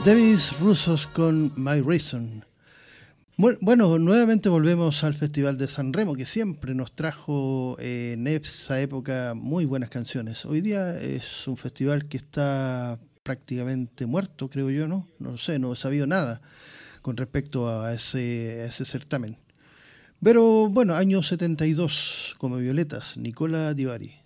Davis Russos con My Reason. Bueno, nuevamente volvemos al Festival de San Remo, que siempre nos trajo en esa época muy buenas canciones. Hoy día es un festival que está prácticamente muerto, creo yo, ¿no? No sé, no he sabido nada con respecto a ese certamen. Pero bueno, año 72, como Violetas, Nicola Di Bari.